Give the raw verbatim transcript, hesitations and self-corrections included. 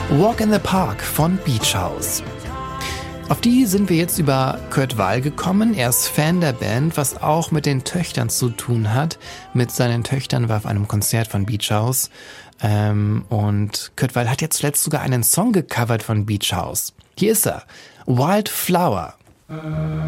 Walk in the Park von Beach House. Auf die sind wir jetzt über Kurt Weill gekommen. Er ist Fan der Band, was auch mit den Töchtern zu tun hat. Mit seinen Töchtern war auf einem Konzert von Beach House. Ähm, und Kurt Weill hat jetzt zuletzt sogar einen Song gecovert von Beach House. Hier ist er. Wildflower.